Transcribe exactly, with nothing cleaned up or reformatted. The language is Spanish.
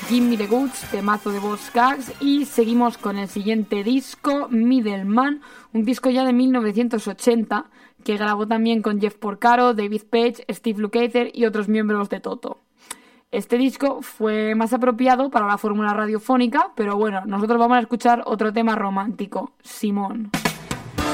Give Me the Goods, temazo de Boss Skaggs, y seguimos con el siguiente disco, Middleman, un disco ya de mil novecientos ochenta que grabó también con Jeff Porcaro, David Page, Steve Lukather y otros miembros de Toto. Este disco fue más apropiado para la fórmula radiofónica, pero bueno, nosotros vamos a escuchar otro tema romántico, Simón.